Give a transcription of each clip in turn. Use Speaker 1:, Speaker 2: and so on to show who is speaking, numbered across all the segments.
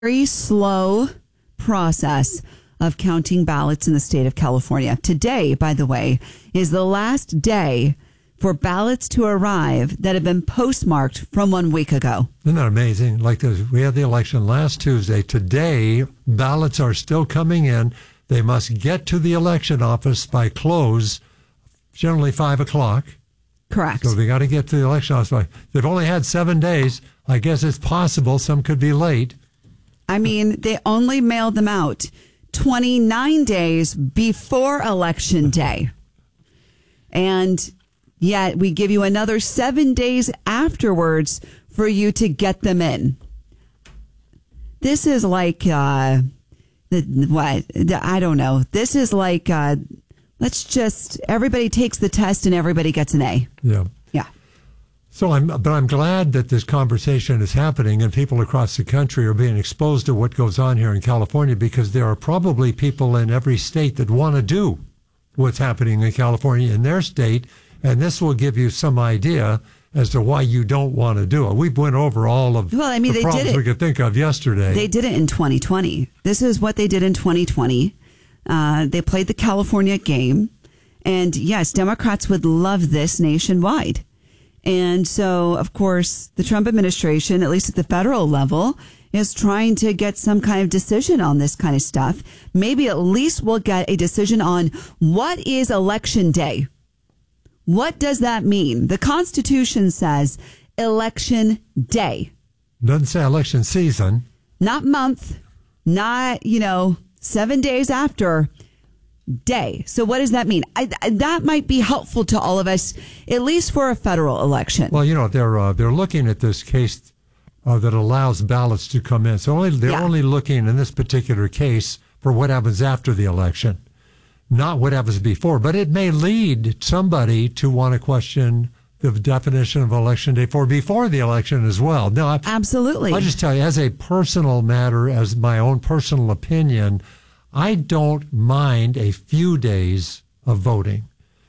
Speaker 1: very slow process of counting ballots in the state of California. Today, by the way, is the last day for ballots to arrive that have been postmarked from 1 week ago.
Speaker 2: Isn't that amazing? Like we had the election last Tuesday. Today, ballots are still coming in. They must get to the election office by close, generally 5 o'clock.
Speaker 1: Correct.
Speaker 2: So they got to get to the election office. They've only had 7 days. I guess it's possible some could be late.
Speaker 1: I mean, they only mailed them out 29 days before Election Day. And yet we give you another 7 days afterwards for you to get them in. This is like, I don't know. This is like, everybody takes the test and everybody gets an A.
Speaker 2: Yeah.
Speaker 1: Yeah.
Speaker 2: So I'm glad that this conversation is happening and people across the country are being exposed to what goes on here in California, because there are probably people in every state that want to do what's happening in California in their state. And this will give you some idea as to why you don't want to do it. We went over all of the problems we could think of yesterday.
Speaker 1: They did it in 2020. This is what they did in 2020. They played the California game. And yes, Democrats would love this nationwide. And so, of course, the Trump administration, at least at the federal level, is trying to get some kind of decision on this kind of stuff. Maybe at least we'll get a decision on what is Election Day. What does that mean? The Constitution says Election Day.
Speaker 2: Doesn't say election season.
Speaker 1: Not month, not, 7 days after. Day. So what does that mean? That might be helpful to all of us, at least for a federal election.
Speaker 2: Well, they're looking at this case that allows ballots to come in. So they're only looking in this particular case for what happens after the election, not what happens before. But it may lead somebody to want to question the definition of Election Day for before the election as well. No,
Speaker 1: absolutely.
Speaker 2: I'll just tell you, as a personal matter, as my own personal opinion, I don't mind a few days of voting.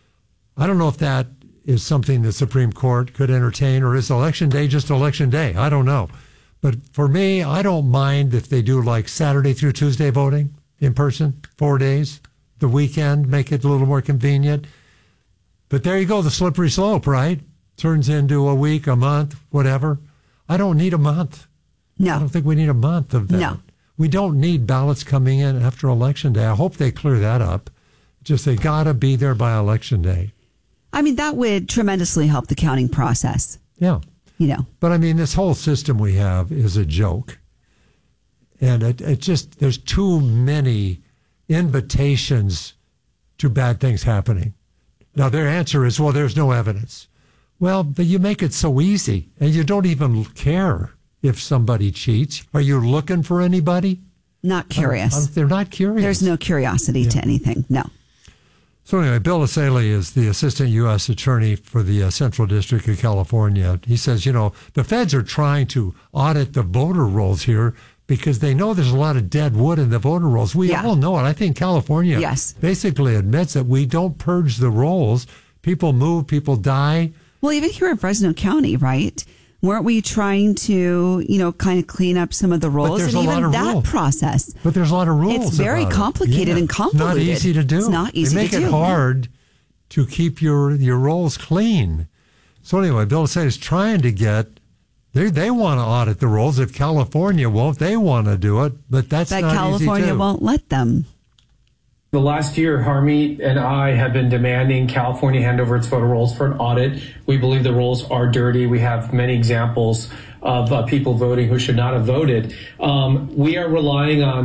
Speaker 2: I don't know if that is something the Supreme Court could entertain, or is Election Day just Election Day? I don't know. But for me, I don't mind if they do like Saturday through Tuesday voting in person, 4 days, the weekend, make it a little more convenient. But there you go, the slippery slope, right? Turns into a week, a month, whatever. I don't need a month.
Speaker 1: No.
Speaker 2: I don't think we need a month of that.
Speaker 1: No.
Speaker 2: We don't need ballots coming in after Election Day. I hope they clear that up. Just they got to be there by Election Day.
Speaker 1: I mean, that would tremendously help the counting process.
Speaker 2: Yeah. But I mean, this whole system we have is a joke. And it just, there's too many invitations to bad things happening. Now, their answer is, well, there's no evidence. Well, but you make it so easy, and you don't even care if somebody cheats. Are you looking for anybody?
Speaker 1: Not curious.
Speaker 2: They're not curious.
Speaker 1: There's no curiosity to anything. No.
Speaker 2: So anyway, Bill Asaley is the assistant U.S. attorney for the Central District of California. He says, the feds are trying to audit the voter rolls here because they know there's a lot of dead wood in the voter rolls. We all know it. I think California basically admits that we don't purge the rolls. People move, people die.
Speaker 1: Well, even here in Fresno County, right? Weren't we trying to, kind of clean up some of the rolls?
Speaker 2: And even that
Speaker 1: process.
Speaker 2: But there's a lot of rules.
Speaker 1: It's very complicated and convoluted.
Speaker 2: It's not easy to do.
Speaker 1: It's not easy to do.
Speaker 2: They make it hard to keep your rolls clean. So anyway, Bill said is trying to get, they want to audit the rolls. If California won't, they want to do it. But that's not easy to do.
Speaker 1: California won't let them.
Speaker 3: The last year, Harmeet and I have been demanding California hand over its voter rolls for an audit. We believe the rolls are dirty. We have many examples of people voting who should not have voted. We are relying on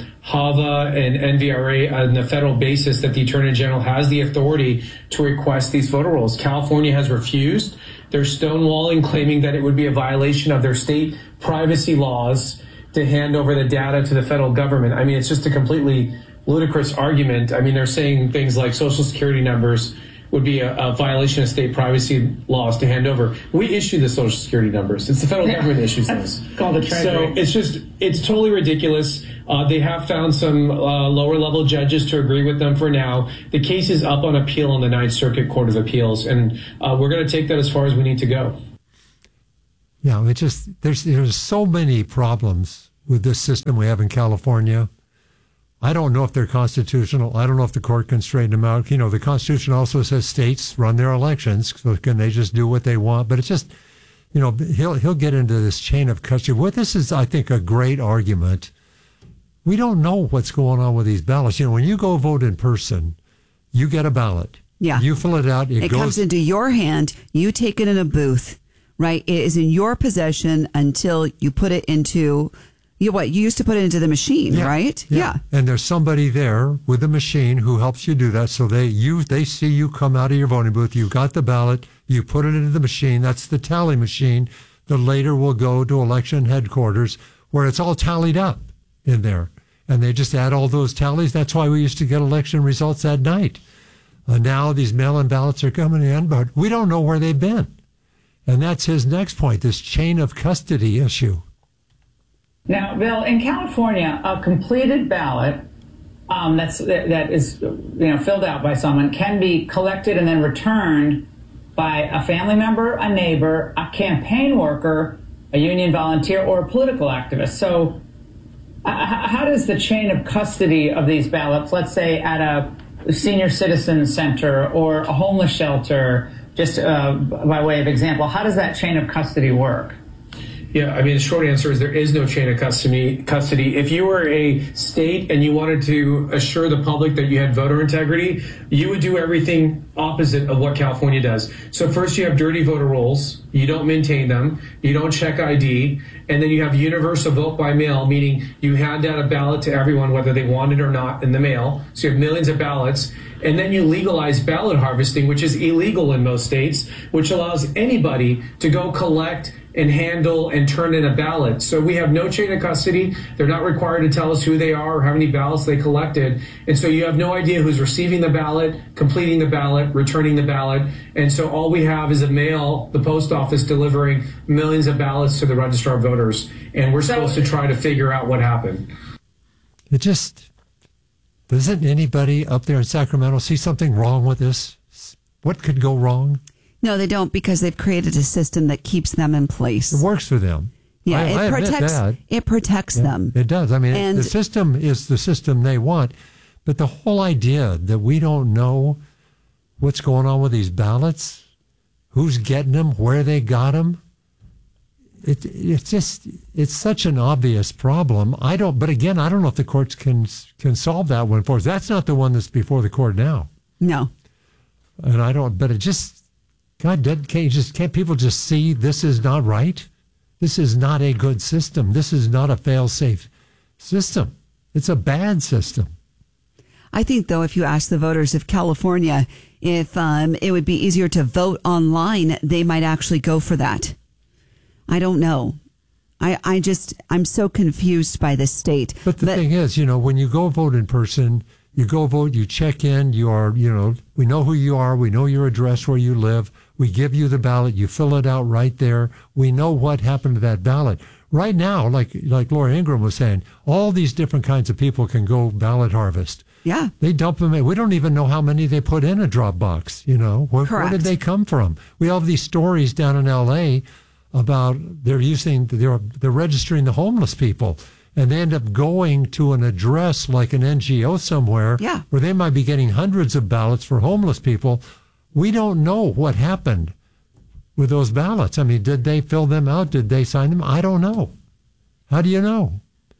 Speaker 3: HAVA and NVRA on the federal basis that the Attorney General has the authority to request these voter rolls. California has refused. They're stonewalling, claiming that it would be a violation of their state privacy laws to hand over the data to the federal government. I mean, it's just a completely ludicrous argument. I mean, they're saying things like Social Security numbers would be a violation of state privacy laws to hand over. We issue the Social Security numbers. It's the federal government issues this.
Speaker 4: Called the Treasury.
Speaker 3: So it's totally ridiculous. They have found some lower level judges to agree with them for now. The case is up on appeal on the Ninth Circuit Court of Appeals, and we're going to take that as far as we need to go.
Speaker 2: Yeah, it just there's so many problems with this system we have in California. I don't know if they're constitutional. I don't know if the court can straighten them out. You know, the Constitution also says states run their elections, so can they just do what they want? But it's just, you know, he'll get into this chain of custody. Well, this is, I think, a great argument. We don't know what's going on with these ballots. You know, when you go vote in person, you get a ballot.
Speaker 1: Yeah.
Speaker 2: You fill it out.
Speaker 1: It comes into your hand. You take it in a booth, right? It is in your possession until you put it into, you used to put it into the machine, right? Yeah.
Speaker 2: And there's somebody there with a machine who helps you do that. So they see you come out of your voting booth. You got the ballot. You put it into the machine. That's the tally machine that later will go to election headquarters where it's all tallied up in there. And they just add all those tallies. That's why we used to get election results at night. Now these mail-in ballots are coming in, but we don't know where they've been. And that's his next point, this chain of custody issue.
Speaker 4: Now, Bill, in California, a completed ballot that is filled out by someone can be collected and then returned by a family member, a neighbor, a campaign worker, a union volunteer, or a political activist. So how does the chain of custody of these ballots, let's say at a senior citizen center or a homeless shelter, just by way of example, how does that chain of custody work?
Speaker 3: Yeah, I mean, the short answer is there is no chain of custody. If you were a state and you wanted to assure the public that you had voter integrity, you would do everything opposite of what California does. So first you have dirty voter rolls. You don't maintain them. You don't check ID. And then you have universal vote by mail, meaning you hand out a ballot to everyone, whether they want it or not, in the mail. So you have millions of ballots. And then you legalize ballot harvesting, which is illegal in most states, which allows anybody to go collect and handle and turn in a ballot. So we have no chain of custody. They're not required to tell us who they are or how many ballots they collected. And so you have no idea who's receiving the ballot, completing the ballot, returning the ballot. And so all we have is a mail, the post office delivering millions of ballots to the registrar of voters. And we're supposed to try to figure out what happened.
Speaker 2: It just, doesn't anybody up there in Sacramento see something wrong with this? What could go wrong?
Speaker 1: No, they don't, because they've created a system that keeps them in place.
Speaker 2: It works for them.
Speaker 1: Yeah,
Speaker 2: I
Speaker 1: it protects them.
Speaker 2: It does. I mean, the system is the system they want. But the whole idea that we don't know what's going on with these ballots, who's getting them, where they got them, it's such an obvious problem. But again, I don't know if the courts can solve that one for us. That's not the one that's before the court now.
Speaker 1: No.
Speaker 2: And but it just, God, can't people just see this is not right? This is not a good system. This is not a fail-safe system. It's a bad system.
Speaker 1: I think, though, if you ask the voters of California if it would be easier to vote online, they might actually go for that. I don't know. I'm so confused by this state.
Speaker 2: But the thing is, when you go vote in person, you go vote, you check in, we know who you are, we know your address where you live, we give you the ballot, you fill it out right there, we know what happened to that ballot. Right now, like Laura Ingraham was saying, all these different kinds of people can go ballot harvest.
Speaker 1: Yeah.
Speaker 2: They dump them in. We don't even know how many they put in a drop box, Where did they come from? We have these stories down in L.A. about they're registering the homeless people. And they end up going to an address like an NGO somewhere where they might be getting hundreds of ballots for homeless people. We don't know what happened with those ballots. I mean, did they fill them out? Did they sign them? I don't know. How do you know?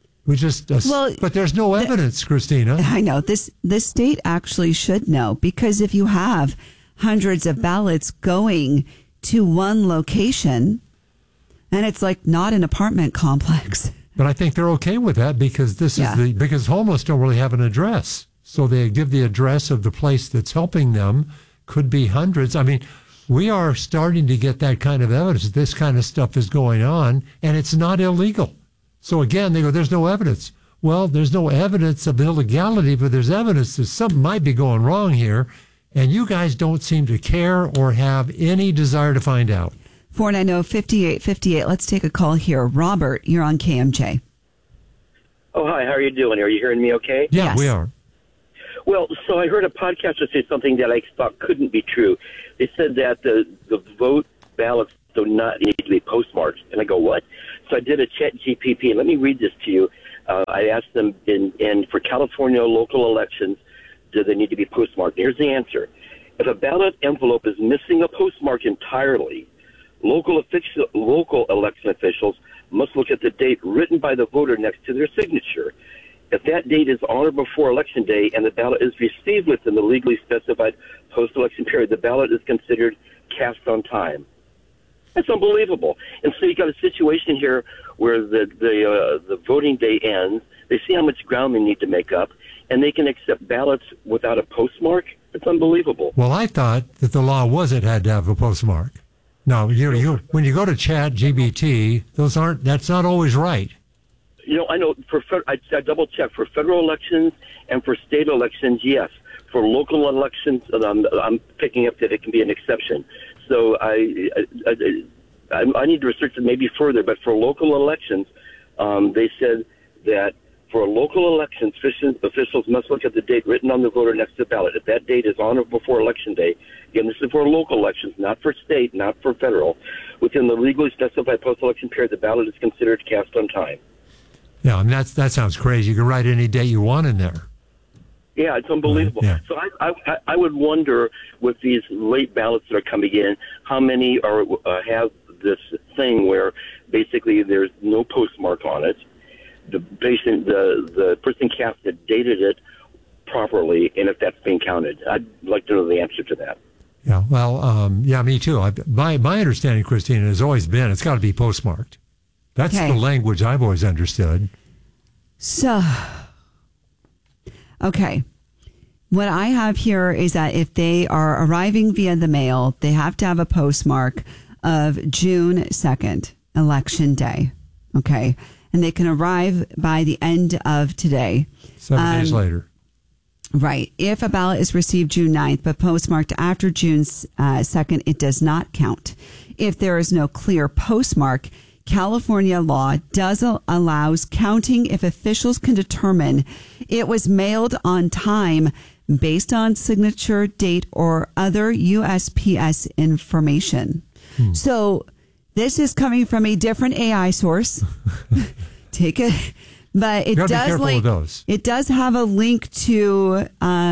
Speaker 2: But there's no evidence, Christina.
Speaker 1: I know. This state actually should know, because if you have hundreds of ballots going to one location, and it's like not an apartment complex.
Speaker 2: But I think they're okay with that because because homeless don't really have an address. So they give the address of the place that's helping them. Could be hundreds. I mean, we are starting to get that kind of evidence. This kind of stuff is going on, and it's not illegal. So again, they go, there's no evidence. Well, there's no evidence of illegality, but there's evidence that something might be going wrong here, and you guys don't seem to care or have any desire to find out.
Speaker 1: 490-5858. Let's take a call here. Robert, you're on KMJ.
Speaker 5: Oh, hi. How are you doing? Are you hearing me okay?
Speaker 2: Yeah,
Speaker 1: yes.
Speaker 2: We are.
Speaker 5: Well, so I heard a podcaster say something that I thought couldn't be true. They said that the vote ballots do not need to be postmarked. And I go, what? So I did a chat GPT. Let me read this to you. I asked them, in for California local elections, do they need to be postmarked? Here's the answer. If a ballot envelope is missing a postmark entirely, local election officials must look at the date written by the voter next to their signature. If that date is on or before Election Day and the ballot is received within the legally specified post-election period, the ballot is considered cast on time. That's unbelievable. And so you got a situation here where the voting day ends. They see how much ground they need to make up, and they can accept ballots without a postmark. It's unbelievable.
Speaker 2: Well, I thought that the law was it had to have a postmark. Now, when you go to Chat GBT, that's not always right.
Speaker 5: I know I double checked for federal elections and for state elections. Yes, for local elections, I'm picking up that it can be an exception. So I need to research it maybe further. But for local elections, they said that for local elections, officials must look at the date written on the voter next to the ballot. If that date is on or before Election Day, again, this is for local elections, not for state, not for federal, within the legally specified post-election period, the ballot is considered cast on time.
Speaker 2: Yeah, I mean, that sounds crazy. You can write any date you want in there.
Speaker 5: Yeah, it's unbelievable.
Speaker 2: Yeah.
Speaker 5: So I would wonder with these late ballots that are coming in, how many have this thing where basically there's no postmark on it. The person cast it, dated it properly, and if that's being counted. I'd like to know the answer to that.
Speaker 2: Yeah, well, me too. My understanding, Christina, has always been it's got to be postmarked. That's the language I've always understood.
Speaker 1: So, okay. What I have here is that if they are arriving via the mail, they have to have a postmark of June 2nd, Election Day. Okay. And they can arrive by the end of today.
Speaker 2: 7 days later.
Speaker 1: Right. If a ballot is received June 9th, but postmarked after June 2nd, it does not count. If there is no clear postmark, California law allows counting if officials can determine it was mailed on time based on signature, date, or other USPS information. So this is coming from a different AI source. Take it. But it does have a link to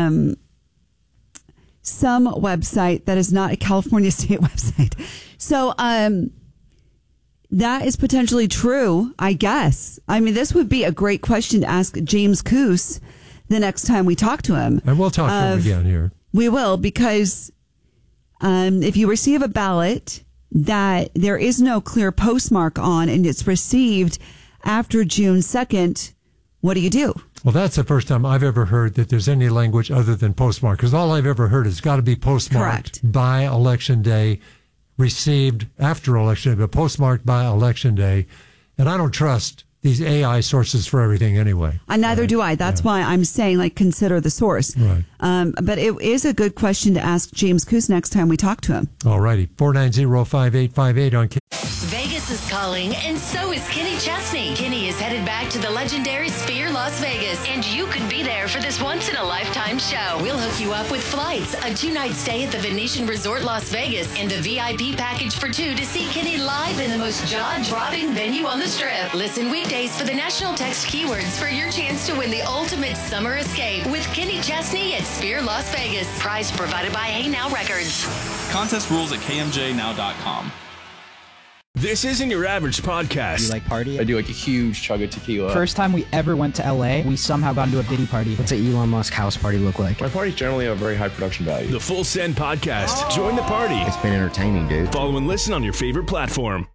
Speaker 1: some website that is not a California state website. So that is potentially true, I guess. I mean, this would be a great question to ask James Coos the next time we talk to him.
Speaker 2: And we'll talk to him again here.
Speaker 1: We will, because if you receive a ballot that there is no clear postmark on and it's received after June 2nd, what do you do?
Speaker 2: Well, that's the first time I've ever heard that there's any language other than postmark, because all I've ever heard is got to be postmarked by Election Day, received after Election Day, but postmarked by Election Day. And I don't trust these AI sources for everything anyway.
Speaker 1: And neither do I. That's why I'm saying, consider the source.
Speaker 2: Right.
Speaker 1: But it is a good question to ask James Coos next time we talk to him.
Speaker 2: All righty. 490-5858 on
Speaker 6: Vegas is calling, and so is Kenny Chesney. Kenny is headed back to the legendary Sphere Las Vegas, and you could be there for this once-in-a-lifetime show. We'll hook you up with flights, a 2-night stay at the Venetian Resort Las Vegas, and a VIP package for 2 to see Kenny live in the most jaw-dropping venue on the Strip. Listen weekdays for the national text keywords for your chance to win the ultimate summer escape with Kenny Chesney at Sphere Las Vegas. Prize provided by Hey Now Records.
Speaker 7: Contest rules at kmjnow.com.
Speaker 8: This isn't your average podcast.
Speaker 9: Do you like partying?
Speaker 10: I do a huge chug of tequila.
Speaker 9: First time we ever went to LA, we somehow got into a Diddy party.
Speaker 11: What's an Elon Musk house party look like?
Speaker 8: My parties generally have very high production value. The Full Send Podcast. Join the party.
Speaker 11: It's been entertaining, dude.
Speaker 8: Follow and listen on your favorite platform.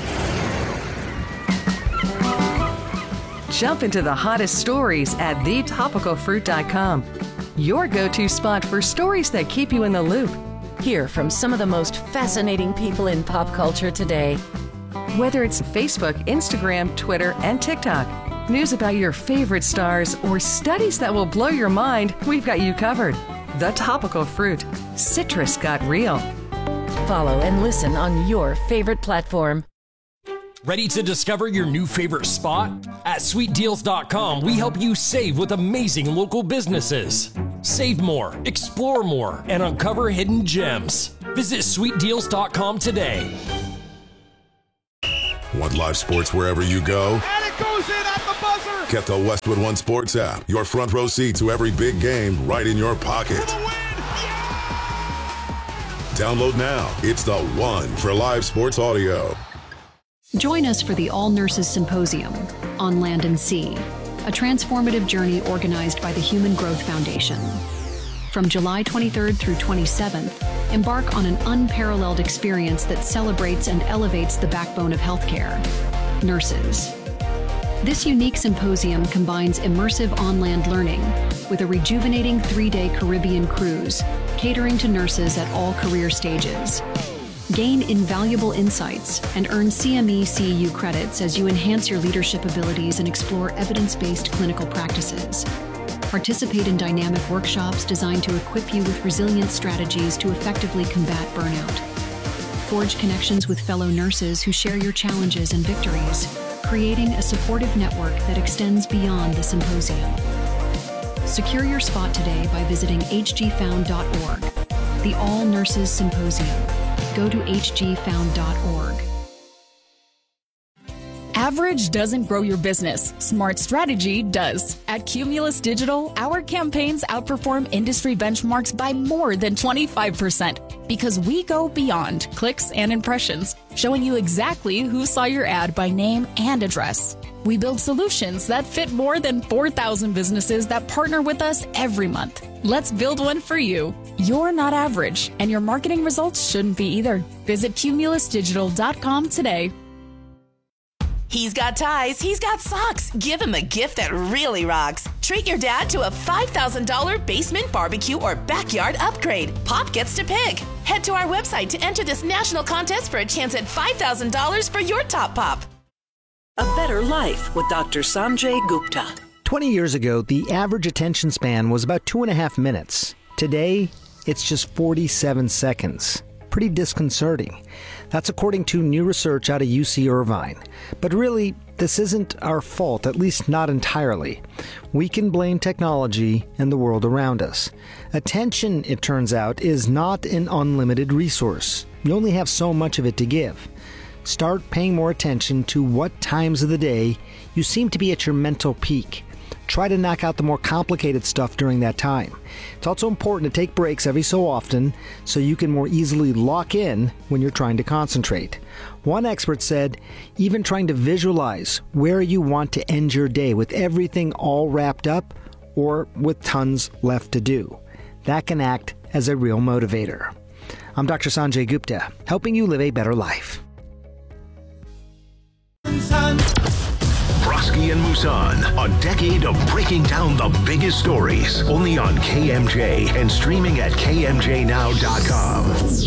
Speaker 12: Jump into the hottest stories at thetopicalfruit.com. Your go-to spot for stories that keep you in the loop.
Speaker 13: Hear from some of the most fascinating people in pop culture today.
Speaker 12: Whether it's Facebook, Instagram, Twitter, and TikTok, news about your favorite stars, or studies that will blow your mind, we've got you covered. The Topical Fruit. Citrus got real.
Speaker 13: Follow and listen on your favorite platform.
Speaker 14: Ready to discover your new favorite spot? At sweetdeals.com, we help you save with amazing local businesses. Save more, explore more, and uncover hidden gems. Visit sweetdeals.com today.
Speaker 15: Want live sports wherever you go?
Speaker 16: And it goes in at the buzzer!
Speaker 15: Get the Westwood One Sports app. Your front row seat to every big game right in your pocket. Download now. It's the one for live sports audio.
Speaker 17: Join us for the All Nurses Symposium on Land and Sea, a transformative journey organized by the Human Growth Foundation. From July 23rd through 27th, embark on an unparalleled experience that celebrates and elevates the backbone of healthcare, nurses. This unique symposium combines immersive on-land learning with a rejuvenating 3-day Caribbean cruise, catering to nurses at all career stages. Gain invaluable insights and earn CME CEU credits as you enhance your leadership abilities and explore evidence-based clinical practices. Participate in dynamic workshops designed to equip you with resilient strategies to effectively combat burnout. Forge connections with fellow nurses who share your challenges and victories, creating a supportive network that extends beyond the symposium. Secure your spot today by visiting hgfound.org. The All Nurses Symposium. Go to hgfound.org.
Speaker 18: Average doesn't grow your business. Smart strategy does. At Cumulus Digital, our campaigns outperform industry benchmarks by more than 25% because we go beyond clicks and impressions, showing you exactly who saw your ad by name and address. We build solutions that fit more than 4,000 businesses that partner with us every month. Let's build one for you. You're not average, and your marketing results shouldn't be either. Visit cumulusdigital.com today.
Speaker 19: He's got ties, he's got socks. Give him a gift that really rocks. Treat your dad to a $5,000 basement barbecue or backyard upgrade. Pop gets to pick. Head to our website to enter this national contest for a chance at $5,000 for your top pop.
Speaker 20: A Better Life with Dr. Sanjay Gupta.
Speaker 11: 20 years ago, the average attention span was about 2.5 minutes. Today, it's just 47 seconds. Pretty disconcerting. That's according to new research out of UC Irvine. But really, this isn't our fault, at least not entirely. We can blame technology and the world around us. Attention, it turns out, is not an unlimited resource. You only have so much of it to give. Start paying more attention to what times of the day you seem to be at your mental peak. Try to knock out the more complicated stuff during that time. It's also important to take breaks every so often so you can more easily lock in when you're trying to concentrate. One expert said, even trying to visualize where you want to end your day with everything all wrapped up or with tons left to do. That can act as a real motivator. I'm Dr. Sanjay Gupta, helping you live a better life.
Speaker 21: Broski and Musan, a decade of breaking down the biggest stories. Only on KMJ and streaming at KMJNow.com.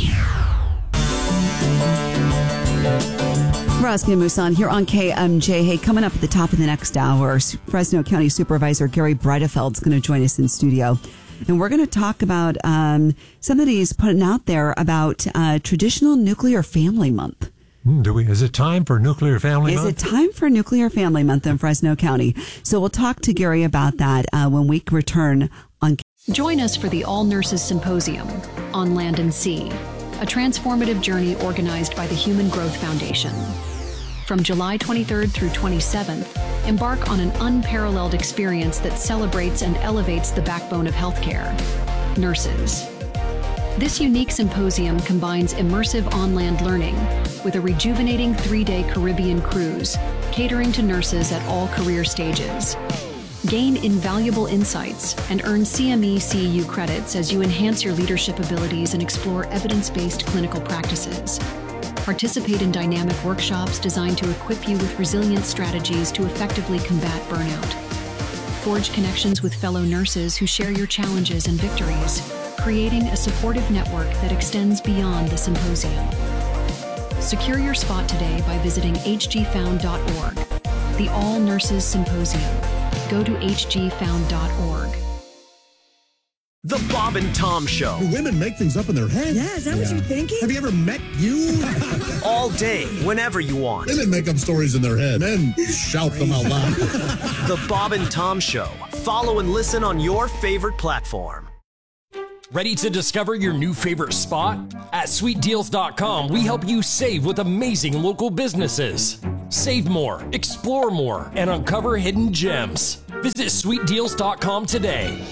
Speaker 1: Broski and Musan here on KMJ. Hey, coming up at the top of the next hour, Fresno County Supervisor Gary Breitefeld's going to join us in studio. And we're going to talk about something he's putting out there about traditional Nuclear Family Month.
Speaker 2: Is it time for Nuclear Family Month?
Speaker 1: Is it time for Nuclear Family Month in Fresno County? So we'll talk to Gary about that when we return on.
Speaker 17: Join us for the All Nurses Symposium on Land and Sea, a transformative journey organized by the Human Growth Foundation. From July 23rd through 27th, embark on an unparalleled experience that celebrates and elevates the backbone of healthcare, nurses. This unique symposium combines immersive on-land learning with a rejuvenating 3-day Caribbean cruise, catering to nurses at all career stages. Gain invaluable insights and earn CME CEU credits as you enhance your leadership abilities and explore evidence-based clinical practices. Participate in dynamic workshops designed to equip you with resilient strategies to effectively combat burnout. Forge connections with fellow nurses who share your challenges and victories, creating a supportive network that extends beyond the symposium. Secure your spot today by visiting hgfound.org. The All Nurses Symposium. Go to hgfound.org.
Speaker 14: The Bob and Tom Show.
Speaker 22: Do women make things up in their head?
Speaker 23: Yeah, is that what you're thinking?
Speaker 22: Have you ever met you?
Speaker 14: All day, whenever you want.
Speaker 22: Women make up stories in their head. Men shout them out loud.
Speaker 14: The Bob and Tom Show. Follow and listen on your favorite platform. Ready to discover your new favorite spot? At SweetDeals.com, we help you save with amazing local businesses. Save more, explore more, and uncover hidden gems. Visit sweetdeals.com today.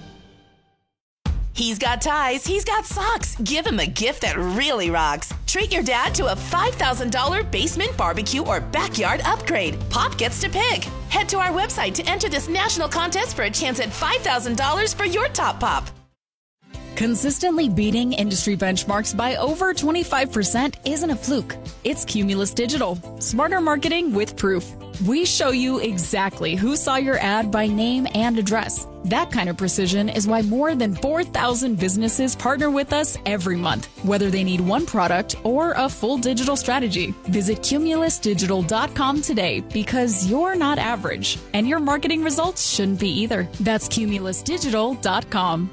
Speaker 19: He's got ties, he's got socks. Give him a gift that really rocks. Treat your dad to a $5,000 basement barbecue or backyard upgrade. Pop gets to pick. Head to our website to enter this national contest for a chance at $5,000 for your top pop.
Speaker 18: Consistently beating industry benchmarks by over 25% isn't a fluke. It's Cumulus Digital. Smarter marketing with proof. We show you exactly who saw your ad by name and address. That kind of precision is why more than 4,000 businesses partner with us every month, whether they need one product or a full digital strategy. Visit cumulusdigital.com today because you're not average, and your marketing results shouldn't be either. That's cumulusdigital.com.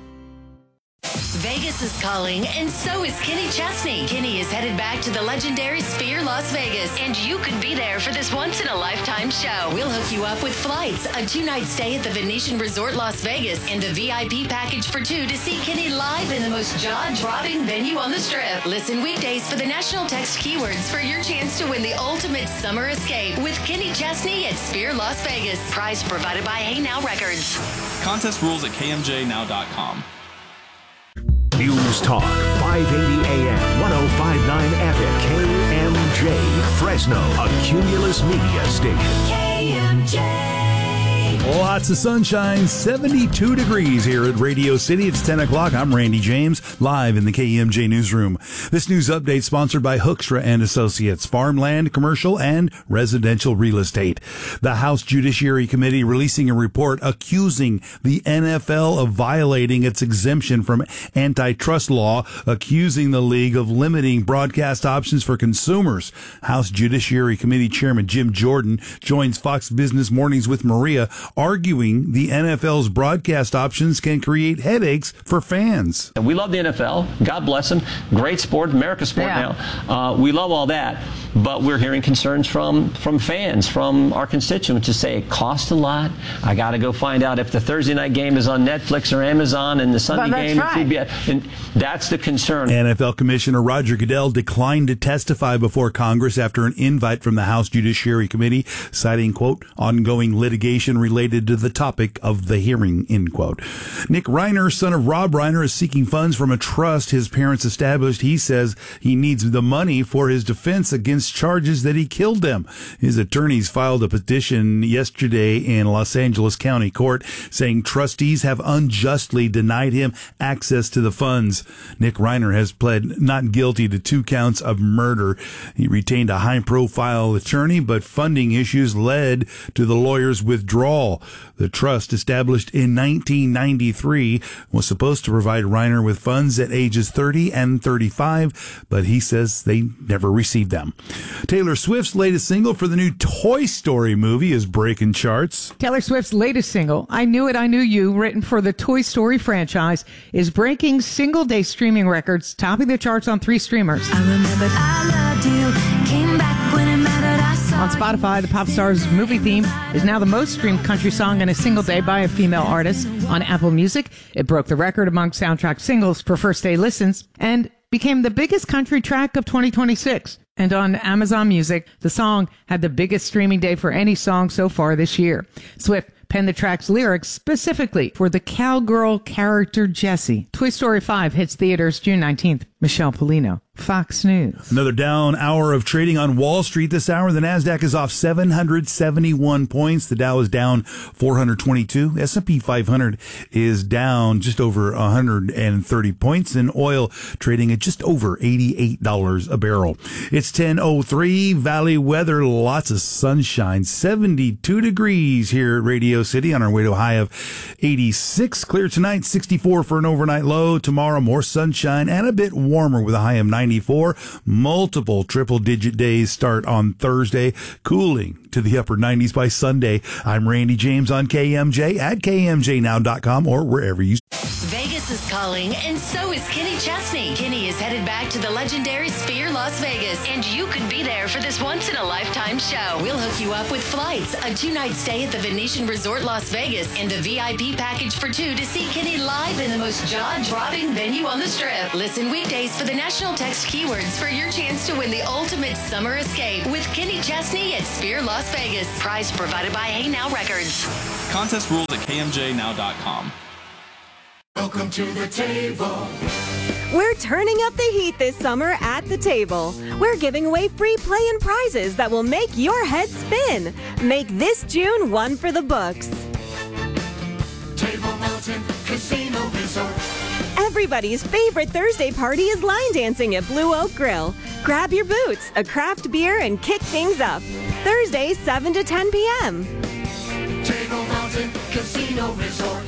Speaker 6: Vegas is calling, and so is Kenny Chesney. Kenny is headed back to the legendary Sphere Las Vegas, and you could be there for this once-in-a-lifetime show. We'll hook you up with flights, a 2-night stay at the Venetian Resort Las Vegas, and a VIP package for 2 to see Kenny live in the most jaw-dropping venue on the Strip. Listen weekdays for the national text keywords for your chance to win the ultimate summer escape with Kenny Chesney at Sphere Las Vegas. Prize provided by Hey Now Records.
Speaker 7: Contest rules at kmjnow.com.
Speaker 21: News Talk, 580 AM, 105.9 FM, KMJ, Fresno, a Cumulus Media station.
Speaker 3: KMJ. Lots of sunshine, 72 degrees here at Radio City. It's 10 o'clock. I'm Randy James, live in the KMJ newsroom. This news update sponsored by Hookstra and Associates, farmland, commercial, and residential real estate. The House Judiciary Committee releasing a report accusing the NFL of violating its exemption from antitrust law, accusing the league of limiting broadcast options for consumers. House Judiciary Committee Chairman Jim Jordan joins Fox Business Mornings with Maria, arguing the NFL's broadcast options can create headaches for fans.
Speaker 4: We love the NFL. God bless them. Great sport, America's sport now. We love all that. But we're hearing concerns from fans, from our constituents, to say it costs a lot. I got to go find out if the Thursday night game is on Netflix or Amazon and the Sunday game is CBS. And that's the concern.
Speaker 3: NFL Commissioner Roger Goodell declined to testify before Congress after an invite from the House Judiciary Committee, citing, quote, ongoing litigation related to the topic of the hearing, end quote. Nick Reiner, son of Rob Reiner, is seeking funds from a trust his parents established. He says he needs the money for his defense against charges that he killed them. His attorneys filed a petition yesterday in Los Angeles County Court saying trustees have unjustly denied him access to the funds. Nick Reiner has pled not guilty to 2 counts of murder. He retained a high-profile attorney, but funding issues led to the lawyer's withdrawal. The trust, established in 1993, was supposed to provide Reiner with funds at ages 30 and 35, but he says they never received them. Taylor Swift's latest single for the new Toy Story movie is breaking charts.
Speaker 23: Taylor Swift's latest single, I Knew It, I Knew You, written for the Toy Story franchise, is breaking single-day streaming records, topping the charts on 3 streamers.
Speaker 3: I remembered I loved you, came back when it mattered, I saw
Speaker 23: On Spotify, the pop star's movie theme is now the most streamed country song in a single day by a female artist. On Apple Music, it broke the record among soundtrack singles for first-day listens and became the biggest country track of 2026. And on Amazon Music, the song had the biggest streaming day for any song so far this year. Swift penned the track's lyrics specifically for the cowgirl character Jessie. Toy Story 5 hits theaters June 19th. Michelle Polino, Fox News.
Speaker 3: Another down hour of trading on Wall Street this hour. The Nasdaq is off 771 points. The Dow is down 422. S&P 500 is down just over 130 points. And oil trading at just over $88 a barrel. It's 10:03. Valley weather, lots of sunshine. 72 degrees here at Radio City on our way to a high of 86. Clear tonight, 64 for an overnight low. Tomorrow, more sunshine and a bit warmer with a high of 94. Multiple triple-digit days start on Thursday, cooling to the upper 90s by Sunday. I'm Randy James on KMJ at KMJNow.com or wherever you.
Speaker 6: Vegas Gus is calling, and so is Kenny Chesney. Kenny is headed back to the legendary Sphere Las Vegas, and you could be there for this once-in-a-lifetime show. We'll hook you up with flights, a 2-night stay at the Venetian Resort Las Vegas, and a VIP package for 2 to see Kenny live in the most jaw-dropping venue on the Strip. Listen weekdays for the national text keywords for your chance to win the ultimate summer escape with Kenny Chesney at Sphere Las Vegas. Prize provided by Hey Now Records.
Speaker 7: Contest rules at KMJNow.com.
Speaker 5: Welcome to the table. We're turning up the heat this summer at the table. We're giving away free play and prizes that will make your head spin. Make this June one for the books. Table Mountain Casino Resort. Everybody's favorite Thursday party is line dancing at Blue Oak Grill. Grab your boots, a craft beer, and kick things up. Thursday, 7 to 10 p.m.
Speaker 21: Table Mountain Casino Resort.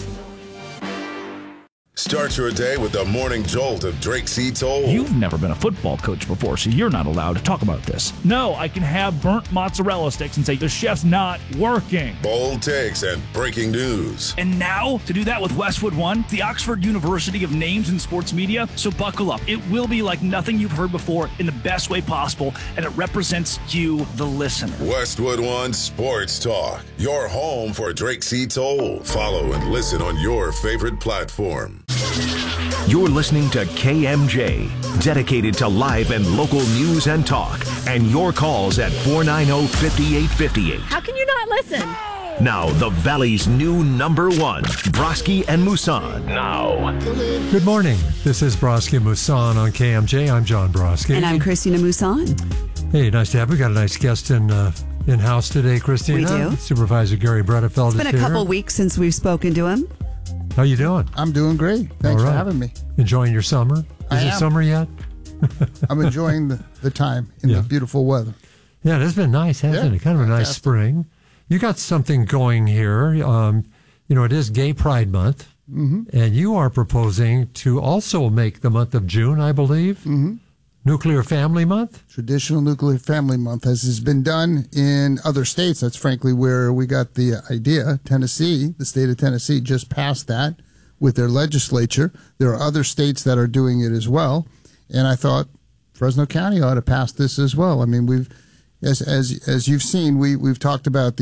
Speaker 21: Start your day with the morning jolt of Drake C. Toll.
Speaker 9: You've never been a football coach before, so you're not allowed to talk about this. No, I can have burnt mozzarella sticks and say the chef's not working.
Speaker 21: Bold takes and breaking news.
Speaker 9: And now, to do that with Westwood One, the Oxford University of names in sports media, so buckle up. It will be like nothing you've heard before in the best way possible, and it represents you, the listener.
Speaker 21: Westwood One Sports Talk, your home for Drake C. Toll. Follow and listen on your favorite platform. You're listening to KMJ, dedicated to live and local news and talk, and your calls at 490-5858.
Speaker 5: How can you not listen?
Speaker 21: Now, the Valley's new number one, Broski and Musan. Now.
Speaker 2: Good morning. This is Broski and Musan on KMJ. I'm John Broski.
Speaker 1: And I'm Christina Musan.
Speaker 2: Hey, nice to have you. We got a nice guest in-house today, Christina.
Speaker 1: We do.
Speaker 2: Supervisor Gary Bredefeld is here.
Speaker 1: It's been a couple weeks since we've spoken to him.
Speaker 2: How you doing?
Speaker 10: I'm doing great. Thanks for having me.
Speaker 2: Enjoying your summer? Is it summer yet?
Speaker 10: I'm enjoying the time in the beautiful weather.
Speaker 2: Yeah, it has been nice, hasn't it? Kind of a nice spring. You got something going here. It is Gay Pride Month, and you are proposing to also make the month of June, I believe, Nuclear Family Month?
Speaker 10: Traditional Nuclear Family Month, as has been done in other states. That's frankly where we got the idea. Tennessee, the state of Tennessee, just passed that with their legislature. There are other states that are doing it as well. And I thought Fresno County ought to pass this as well. I mean, we've, as you've seen, we've talked about the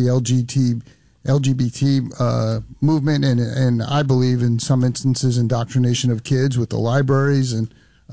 Speaker 10: LGBT movement and I believe in some instances indoctrination of kids with the libraries and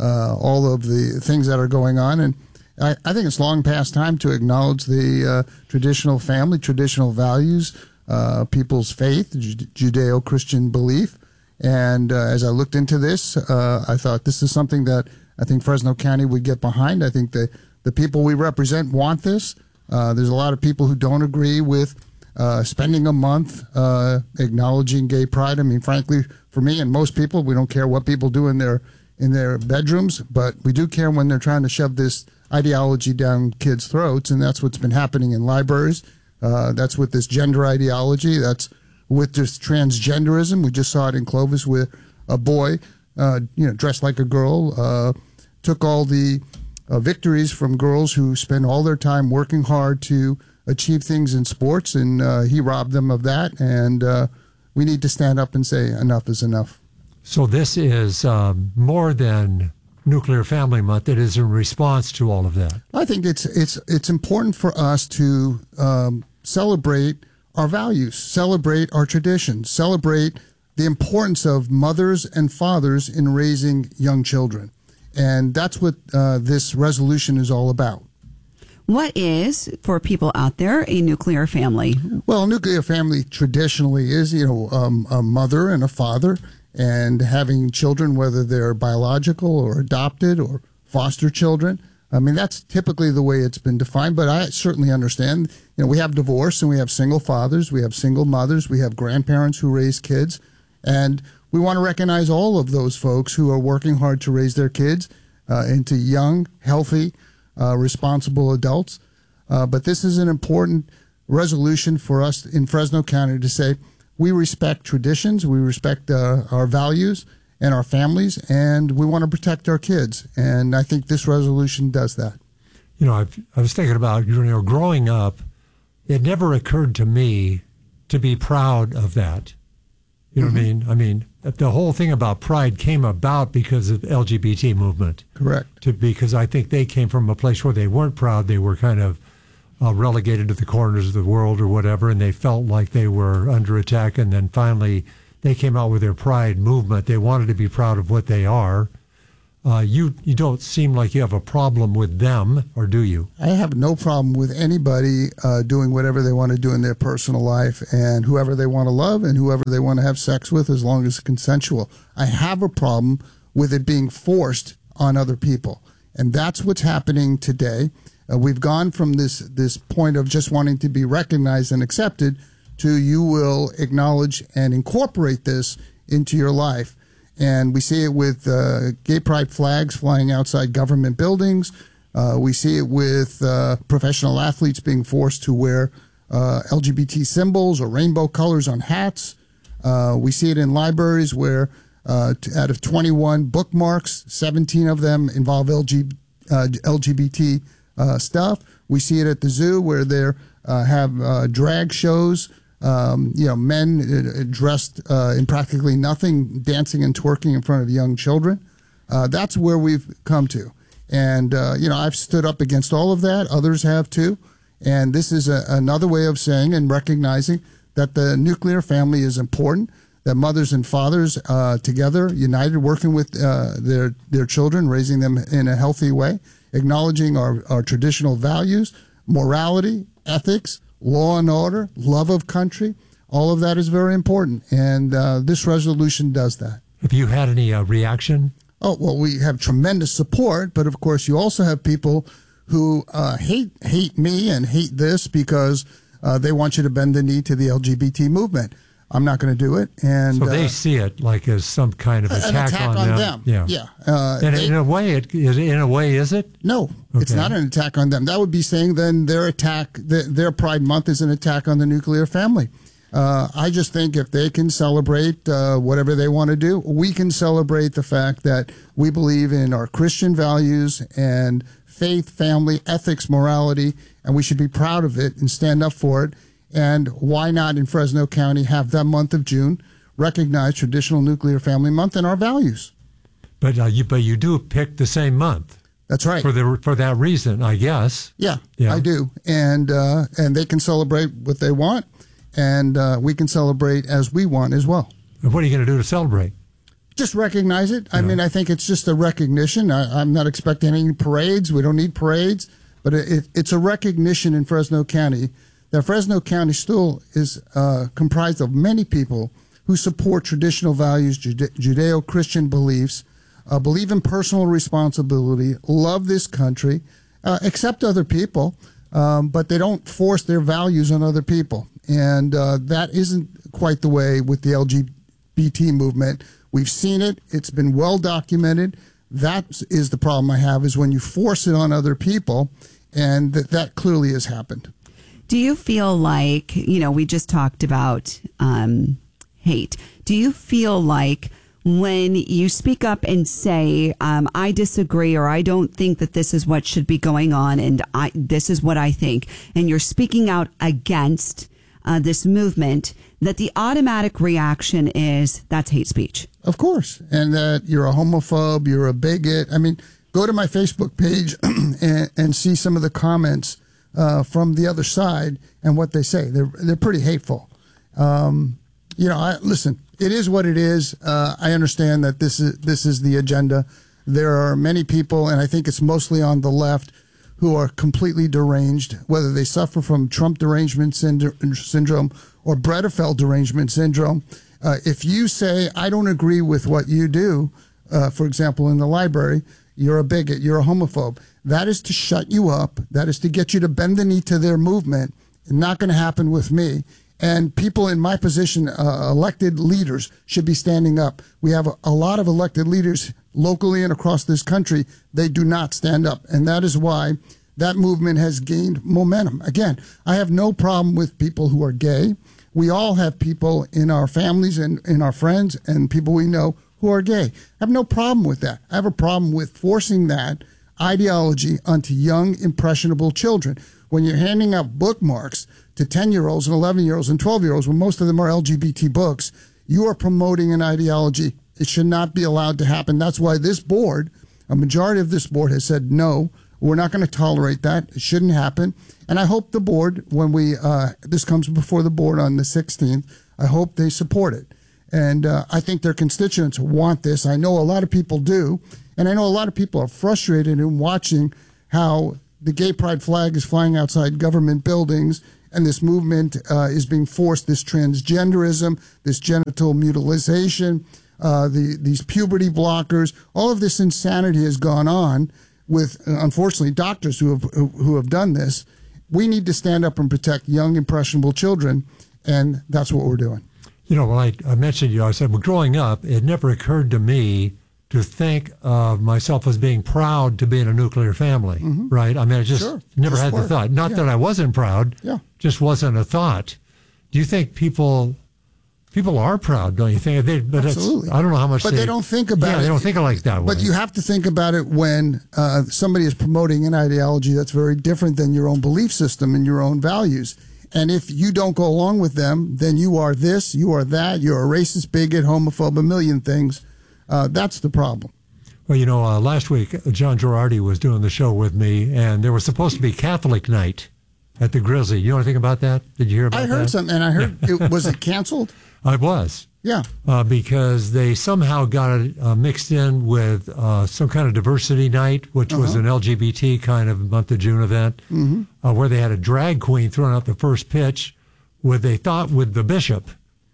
Speaker 10: all of the things that are going on. And I think it's long past time to acknowledge the traditional family, traditional values, people's faith, Judeo-Christian belief. And as I looked into this, I thought this is something that I think Fresno County would get behind. I think the people we represent want this. There's a lot of people who don't agree with spending a month acknowledging gay pride. I mean, frankly, for me and most people, we don't care what people do in their bedrooms, but we do care when they're trying to shove this ideology down kids' throats, and that's what's been happening in libraries. That's with this gender ideology. That's with this transgenderism. We just saw it in Clovis where a boy, dressed like a girl, took all the victories from girls who spend all their time working hard to achieve things in sports, and he robbed them of that, and we need to stand up and say enough is enough.
Speaker 2: So this is more than Nuclear Family Month. It is in response to all of that.
Speaker 10: I think it's important for us to celebrate our values, celebrate our traditions, celebrate the importance of mothers and fathers in raising young children. And that's what this resolution is all about.
Speaker 1: What is, for people out there, a nuclear family?
Speaker 10: Well, a nuclear family traditionally is, a mother and a father and having children, whether they're biological or adopted or foster children. I mean, that's typically the way it's been defined, but I certainly understand. We have divorce and we have single fathers, we have single mothers, we have grandparents who raise kids, and we want to recognize all of those folks who are working hard to raise their kids into young, healthy, responsible adults. But this is an important resolution for us in Fresno County to say we respect traditions, we respect our values and our families, and we want to protect our kids. And I think this resolution does that.
Speaker 2: I was thinking about, growing up, it never occurred to me to be proud of that. You know what I mean? I mean, the whole thing about Pride came about because of the LGBT movement.
Speaker 10: Correct.
Speaker 2: Because I think they came from a place where they weren't proud. They were kind of relegated to the corners of the world or whatever, and they felt like they were under attack. And then finally, they came out with their Pride movement. They wanted to be proud of what they are. You don't seem like you have a problem with them, or do you?
Speaker 10: I have no problem with anybody doing whatever they want to do in their personal life, and whoever they want to love and whoever they want to have sex with, as long as it's consensual. I have a problem with it being forced on other people, and that's what's happening today. We've gone from this point of just wanting to be recognized and accepted to you will acknowledge and incorporate this into your life. And we see it with gay pride flags flying outside government buildings. We see it with professional athletes being forced to wear LGBT symbols or rainbow colors on hats. We see it in libraries where out of 21 bookmarks, 17 of them involve LGBT stuff. We see it at the zoo where they have drag shows. Men dressed in practically nothing, dancing and twerking in front of young children. That's where we've come to. And, I've stood up against all of that. Others have too. And this is another way of saying and recognizing that the nuclear family is important, that mothers and fathers together, united, working with their children, raising them in a healthy way, acknowledging our traditional values, morality, ethics, law and order, love of country, all of that is very important. And this resolution does that.
Speaker 2: Have you had any reaction?
Speaker 10: Oh, well, we have tremendous support, but of course you also have people who hate me and hate this because they want you to bend the knee to the LGBT movement. I'm not going to do it. And
Speaker 2: so they see it like as some kind of attack on them.
Speaker 10: Yeah.
Speaker 2: And in a way, is it?
Speaker 10: No, It's not an attack on them. That would be saying then their Pride Month is an attack on the nuclear family. I just think if they can celebrate whatever they want to do, we can celebrate the fact that we believe in our Christian values and faith, family, ethics, morality, and we should be proud of it and stand up for it. And why not in Fresno County have that month of June recognize Traditional Nuclear Family Month and our values?
Speaker 2: But you do pick the same month.
Speaker 10: That's right.
Speaker 2: For that reason, I guess.
Speaker 10: Yeah. I do. And they can celebrate what they want, and we can celebrate as we want as well.
Speaker 2: And what are you going to do to celebrate?
Speaker 10: Just recognize it. I mean, I think it's just a recognition. I'm not expecting any parades. We don't need parades. But it's a recognition in Fresno County that Fresno County still is comprised of many people who support traditional values, Judeo-Christian beliefs, believe in personal responsibility, love this country, accept other people, but they don't force their values on other people. And that isn't quite the way with the LGBT movement. We've seen it. It's been well documented. That is the problem I have, is when you force it on other people, and that clearly has happened.
Speaker 1: Do you feel like, we just talked about hate. Do you feel like when you speak up and say, I disagree, or I don't think that this is what should be going on, and this is what I think, and you're speaking out against this movement, that the automatic reaction is that's hate speech?
Speaker 10: Of course. And that you're a homophobe, you're a bigot. I mean, go to my Facebook page and see some of the comments from the other side and what they say. They're pretty hateful. Listen, it is what it is. I understand that this is the agenda. There are many people, and I think it's mostly on the left, who are completely deranged, whether they suffer from Trump derangement syndrome or Bredefeld derangement syndrome. If you say, I don't agree with what you do, for example, in the library, you're a bigot, you're a homophobe. That is to shut you up. That is to get you to bend the knee to their movement. It's not going to happen with me. And people in my position, elected leaders, should be standing up. We have a lot of elected leaders locally and across this country. They do not stand up. And that is why that movement has gained momentum. Again, I have no problem with people who are gay. We all have people in our families and in our friends and people we know who are gay. I have no problem with that. I have a problem with forcing that ideology onto young, impressionable children. When you're handing out bookmarks to 10-year-olds and 11-year-olds and 12-year-olds, when most of them are LGBT books, You are promoting an ideology. It should not be allowed to happen. That's why this board, a majority of this board, has said, no, we're not going to tolerate that. It shouldn't happen. And I hope the board, when this comes before the board on the 16th, I hope they support it. And I think their constituents want this. I know a lot of people do. And I know a lot of people are frustrated in watching how the gay pride flag is flying outside government buildings, and this movement is being forced, this transgenderism, this genital mutilation, these puberty blockers. All of this insanity has gone on with, unfortunately, doctors who have done this. We need to stand up and protect young, impressionable children, and that's what we're doing.
Speaker 2: You know, when I mentioned you, I said, well, growing up, it never occurred to me to think of myself as being proud to be in a nuclear family, right? I mean, I just never had the thought. Not that I wasn't proud, just wasn't a thought. Do you think people are proud, don't you think?
Speaker 10: Absolutely.
Speaker 2: I don't know how much
Speaker 10: But they don't think about it.
Speaker 2: Yeah, they don't think of like that way.
Speaker 10: But you have to think about it when somebody is promoting an ideology that's very different than your own belief system and your own values. And if you don't go along with them, then you are this, you are that, you're a racist, bigot, homophobe, a million things. That's the problem.
Speaker 2: Well, you know, last week, John Girardi was doing the show with me, and there was supposed to be Catholic night at the Grizzly. You know anything about that? Did you hear about that?
Speaker 10: I heard something, and I heard, was it canceled?
Speaker 2: It was.
Speaker 10: Yeah.
Speaker 2: Because they somehow got it mixed in with some kind of diversity night, which was an LGBT kind of month of June event, where they had a drag queen throwing out the first pitch with the bishop.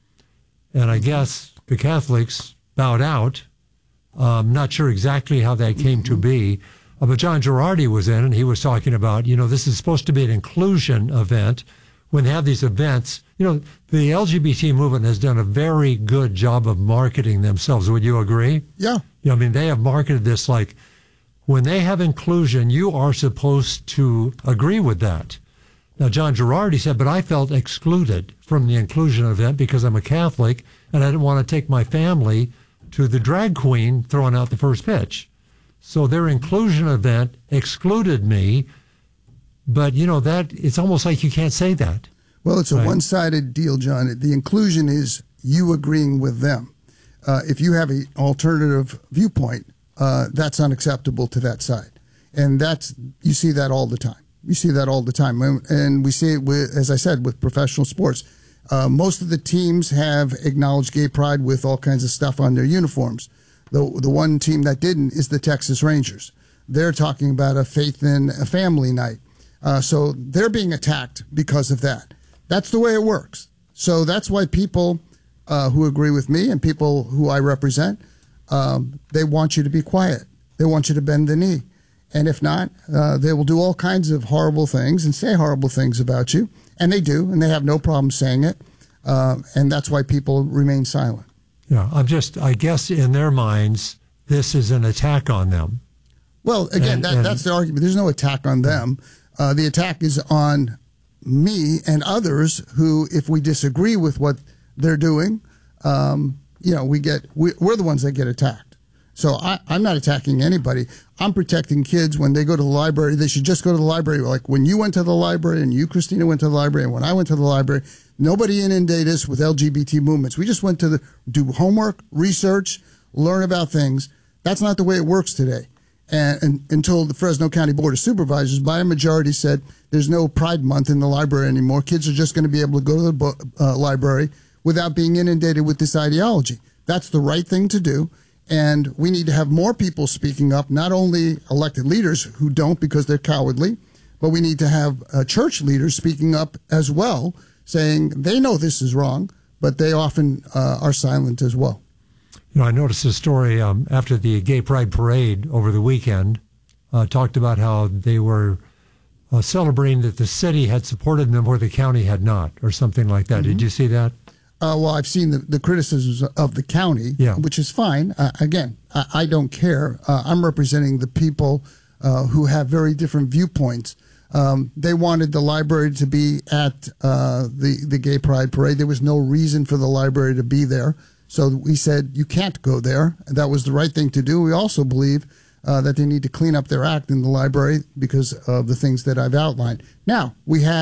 Speaker 2: And I guess the Catholics bowed out. I'm not sure exactly how that came to be. But John Girardi was in, and he was talking about, you know, this is supposed to be an inclusion event. When they have these events, you know, the LGBT movement has done a very good job of marketing themselves. Would you agree?
Speaker 10: Yeah.
Speaker 2: You know, I mean, they have marketed this like, when they have inclusion, you are supposed to agree with that. Now, John Girardi said, but I felt excluded from the inclusion event because I'm a Catholic, and I didn't want to take my family to the drag queen throwing out the first pitch. So their inclusion event excluded me. But, you know, that it's almost like you can't say that.
Speaker 10: Well, it's a one-sided deal, John. The inclusion is you agreeing with them. If you have an alternative viewpoint, that's unacceptable to that side. And you see that all the time. You see that all the time. And we see it, as I said, with professional sports. Most of the teams have acknowledged gay pride with all kinds of stuff on their uniforms. The one team that didn't is the Texas Rangers. They're talking about a faith in a family night. So they're being attacked because of that. That's the way it works. So that's why people who agree with me and people who I represent, they want you to be quiet. They want you to bend the knee. And if not, they will do all kinds of horrible things and say horrible things about you. And they do, and they have no problem saying it. And that's why people remain silent.
Speaker 2: Yeah, I guess in their minds, this is an attack on them.
Speaker 10: Well, again, that's the argument. There's no attack on them. The attack is on me and others who, if we disagree with what they're doing, you know, we're the ones that get attacked. So I'm not attacking anybody. I'm protecting kids when they go to the library. They should just go to the library. Like when you went to the library and you, Christina, went to the library, and when I went to the library, nobody inundated us with LGBT movements. We just went to do homework, research, learn about things. That's not the way it works today. And until the Fresno County Board of Supervisors, by a majority, said there's no Pride Month in the library anymore. Kids are just going to be able to go to the library without being inundated with this ideology. That's the right thing to do. And we need to have more people speaking up, not only elected leaders who don't because they're cowardly, but we need to have church leaders speaking up as well, saying they know this is wrong, but they often are silent as well.
Speaker 2: You know, I noticed a story after the Gay Pride Parade over the weekend, talked about how they were celebrating that the city had supported them where the county had not, or something like that. Did you see that?
Speaker 10: Well, I've seen the criticisms of the county, which is fine. Again, I don't care. I'm representing the people who have very different viewpoints. They wanted the library to be at the Gay Pride Parade. There was no reason for the library to be there. So we said, you can't go there. That was the right thing to do. We also believe that they need to clean up their act in the library because of the things that I've outlined. Now, we had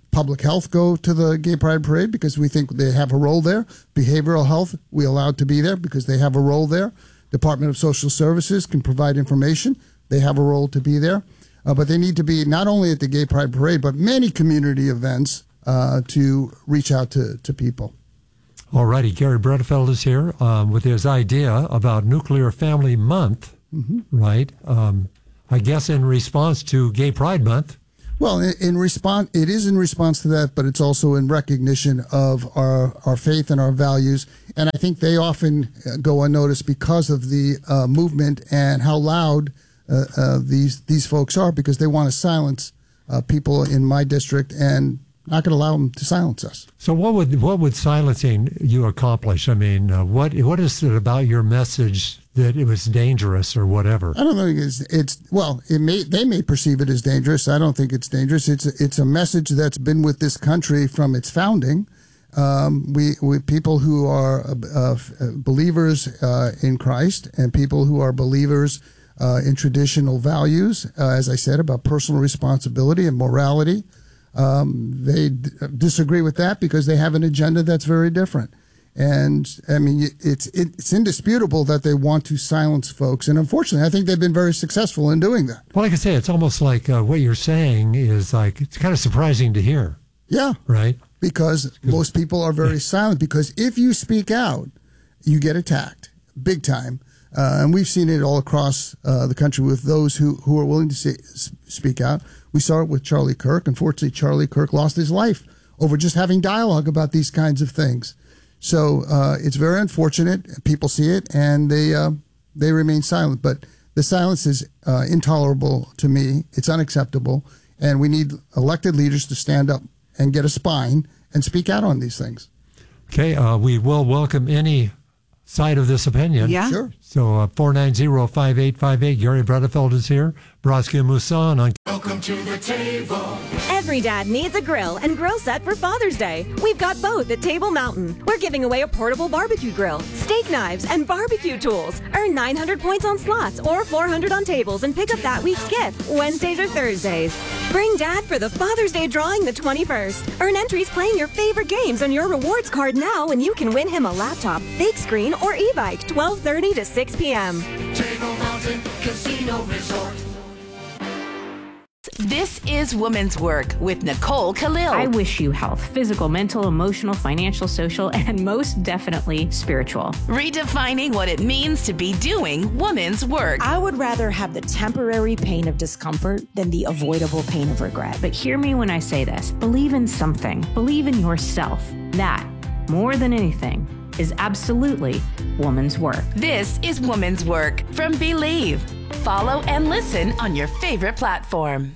Speaker 10: Public health go to the Gay Pride Parade because we think they have a role there. Behavioral health, we allowed to be there because they have a role there. Department of Social Services can provide information. They have a role to be there. But they need to be not only at the Gay Pride Parade, but many community events to reach out to people.
Speaker 2: All righty. Gary Bredefeld is here with his idea about Nuclear Family Month, right? I guess in response to Gay Pride Month.
Speaker 10: Well, in response, it is in response to that, but it's also in recognition of our faith and our values. And I think they often go unnoticed because of the movement and how loud these folks are, because they want to silence people in my district and not going to allow them to silence us.
Speaker 2: So what would silencing you accomplish? I mean, what is it about your message that it was dangerous or whatever?
Speaker 10: I don't think they may perceive it as dangerous. I don't think it's dangerous. It's a message that's been with this country from its founding. We people who are believers in Christ and people who are believers in traditional values, as I said, about personal responsibility and morality. They disagree with that because they have an agenda that's very different. And I mean, it's indisputable that they want to silence folks. And unfortunately, I think they've been very successful in doing that.
Speaker 2: Well, like I say, it's almost like what you're saying is like, it's kind of surprising to hear.
Speaker 10: Yeah.
Speaker 2: Right.
Speaker 10: Because most people are very silent, because if you speak out, you get attacked big time. And we've seen it all across the country with those who are willing to speak out. We saw it with Charlie Kirk. Unfortunately, Charlie Kirk lost his life over just having dialogue about these kinds of things. So it's very unfortunate. People see it and they remain silent. But the silence is intolerable to me. It's unacceptable. And we need elected leaders to stand up and get a spine and speak out on these things.
Speaker 2: Okay, we will welcome any side of this opinion.
Speaker 1: Yeah.
Speaker 10: Sure.
Speaker 2: So 490-5858. Gary Bredefeld is here. Brodsky and Mousson on.
Speaker 5: Welcome to the table. Every dad needs a grill and grill set for Father's Day. We've got both at Table Mountain. We're giving away a portable barbecue grill, steak knives, and barbecue tools. Earn 900 points on slots or 400 on tables and pick up that week's gift Wednesdays or Thursdays. Bring Dad for the Father's Day drawing the 21st. Earn entries playing your favorite games on your rewards card now, and you can win him a laptop, big screen, or e-bike 12:30 to 6 p.m.
Speaker 21: Table Mountain Casino Resort.
Speaker 19: This is Woman's Work with Nicole Khalil.
Speaker 8: I wish you health, physical, mental, emotional, financial, social, and most definitely spiritual.
Speaker 19: Redefining what it means to be doing woman's work.
Speaker 12: I would rather have the temporary pain of discomfort than the avoidable pain of regret.
Speaker 8: But hear me when I say this. Believe in something. Believe in yourself. That, more than anything, is absolutely woman's work.
Speaker 19: This is Woman's Work from Believe. Follow and listen on your favorite platform.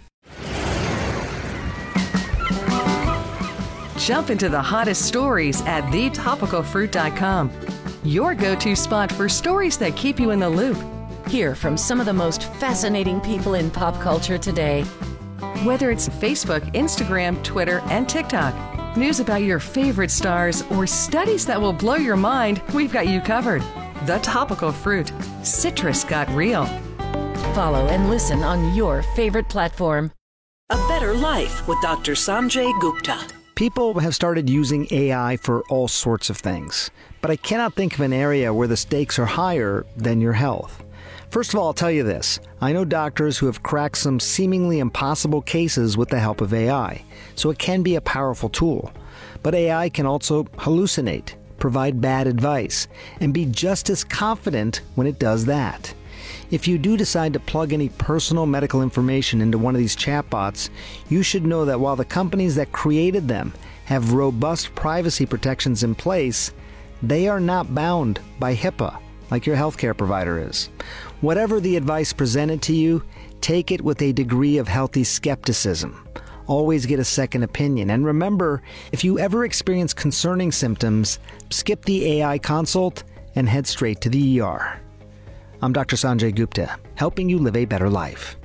Speaker 13: Jump into the hottest stories at thetopicalfruit.com. Your go-to spot for stories that keep you in the loop.
Speaker 24: Hear from some of the most fascinating people in pop culture today.
Speaker 13: Whether it's Facebook, Instagram, Twitter, and TikTok, news about your favorite stars, or studies that will blow your mind, we've got you covered. The Topical Fruit. Citrus got real.
Speaker 24: Follow and listen on your favorite platform.
Speaker 20: A Better Life with Dr. Sanjay Gupta.
Speaker 11: People have started using AI for all sorts of things, but I cannot think of an area where the stakes are higher than your health. First of all, I'll tell you this. I know doctors who have cracked some seemingly impossible cases with the help of AI, so it can be a powerful tool. But AI can also hallucinate, provide bad advice, and be just as confident when it does that. If you do decide to plug any personal medical information into one of these chatbots, you should know that while the companies that created them have robust privacy protections in place, they are not bound by HIPAA like your healthcare provider is. Whatever the advice presented to you, take it with a degree of healthy skepticism. Always get a second opinion. And remember, if you ever experience concerning symptoms, skip the AI consult and head straight to the ER. I'm Dr. Sanjay Gupta, helping you live a better life.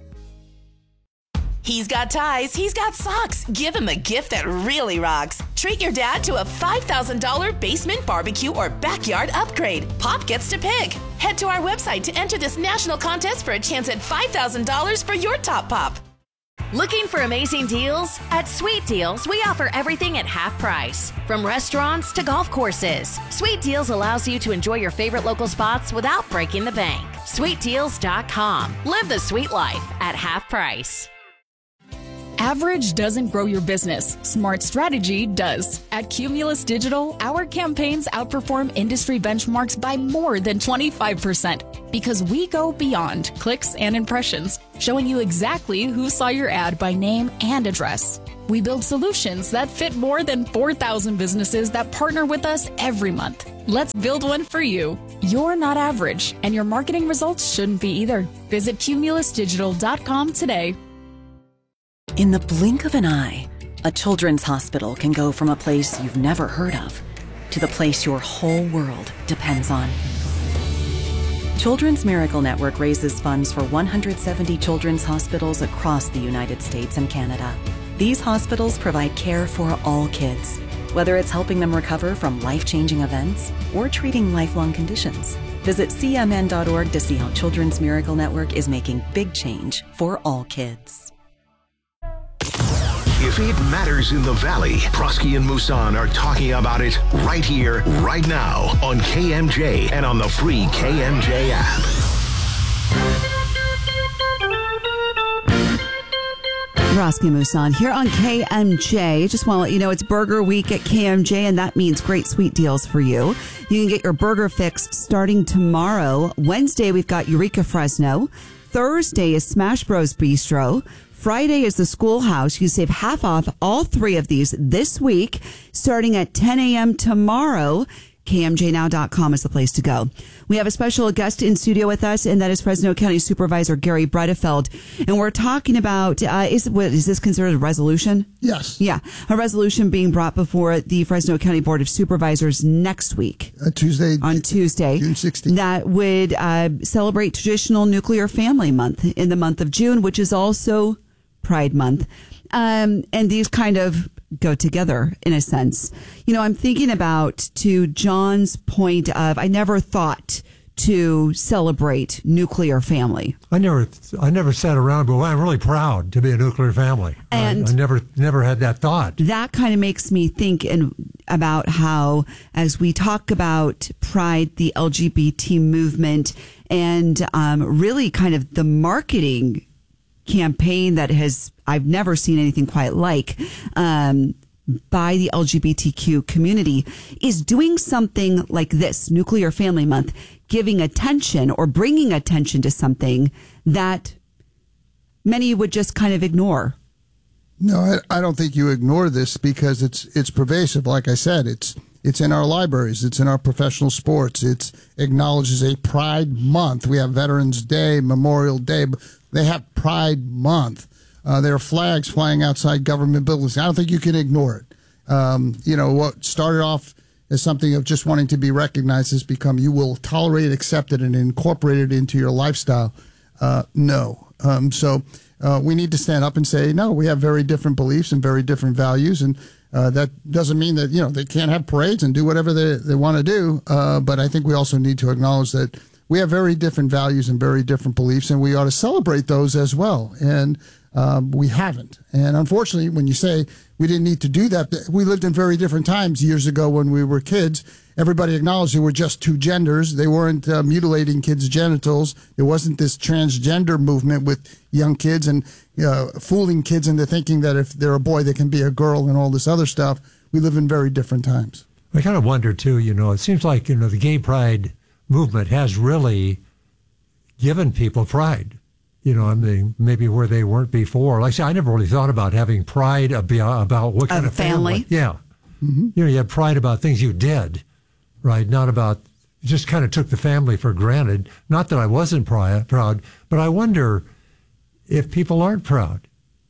Speaker 19: He's got ties, he's got socks. Give him a gift that really rocks. Treat your dad to a $5,000 basement barbecue or backyard upgrade. Pop gets to pick. Head to our website to enter this national contest for a chance at $5,000 for your top pop.
Speaker 6: Looking for amazing deals? At Sweet Deals, we offer everything at half price. From restaurants to golf courses, Sweet Deals allows you to enjoy your favorite local spots without breaking the bank. SweetDeals.com. Live the sweet life at half price.
Speaker 18: Average doesn't grow your business. Smart strategy does. At Cumulus Digital, our campaigns outperform industry benchmarks by more than 25% because we go beyond clicks and impressions, showing you exactly who saw your ad by name and address. We build solutions that fit more than 4,000 businesses that partner with us every month. Let's build one for you. You're not average, and your marketing results shouldn't be either. Visit cumulusdigital.com today.
Speaker 15: In the blink of an eye, a children's hospital can go from a place you've never heard of to the place your whole world depends on. Children's Miracle Network raises funds for 170 children's hospitals across the United States and Canada. These hospitals provide care for all kids, whether it's helping them recover from life-changing events or treating lifelong conditions. Visit cmn.org to see how Children's Miracle Network is making big change for all kids.
Speaker 21: If it matters in the Valley, Prosky and Musan are talking about it right here, right now on KMJ and on the free KMJ app.
Speaker 1: Prosky and Musan here on KMJ. Just want to let you know it's Burger Week at KMJ, and that means great sweet deals for you. You can get your burger fix starting tomorrow. Wednesday, we've got Eureka Fresno. Thursday is Smash Bros Bistro. Friday is the Schoolhouse. You save half off all three of these this week, starting at 10 a.m. tomorrow. KMJNow.com is the place to go. We have a special guest in studio with us, and that is Fresno County Supervisor Gary Bredefeld. And we're talking about, is this considered a resolution?
Speaker 10: Yes.
Speaker 1: Yeah. A resolution being brought before the Fresno County Board of Supervisors next week.
Speaker 10: On Tuesday,
Speaker 1: June 16th. That would celebrate Traditional Nuclear Family Month in the month of June, which is also Pride Month. And these kind of go together in a sense. You know, I'm thinking about, to John's point of, I never thought to celebrate nuclear family.
Speaker 2: I never sat around, but I'm really proud to be a nuclear family. And I never had that thought.
Speaker 1: That kind of makes me think about how, as we talk about Pride, the LGBT movement, and really kind of the marketing campaign that I've never seen anything quite like, by the LGBTQ community, is doing something like this, Nuclear Family Month, giving attention or bringing attention to something that many would just kind of ignore.
Speaker 10: No, I don't think you ignore this, because it's pervasive. Like I said, it's in our libraries. It's in our professional sports. It acknowledges a Pride Month. We have Veterans Day, Memorial Day. They have Pride Month. There are flags flying outside government buildings. I don't think you can ignore it. What started off as something of just wanting to be recognized has become, you will tolerate, accept it, and incorporate it into your lifestyle. No. So we need to stand up and say, no, we have very different beliefs and very different values. And that doesn't mean that, they can't have parades and do whatever they want to do. But I think we also need to acknowledge that we have very different values and very different beliefs, and we ought to celebrate those as well. And we haven't. And unfortunately, when you say we didn't need to do that, we lived in very different times years ago when we were kids. Everybody acknowledged there were just two genders. They weren't mutilating kids' genitals. There wasn't this transgender movement with young kids and fooling kids into thinking that if they're a boy, they can be a girl and all this other stuff. We live in very different times.
Speaker 2: I kind of wonder, too, it seems like, the gay pride movement has really given people pride. Maybe where they weren't before. Like I said, I never really thought about having pride about what kind of family. Yeah. Mm-hmm. You had pride about things you did, right? Not about, you just kind of took the family for granted. Not that I wasn't proud, but I wonder if people aren't proud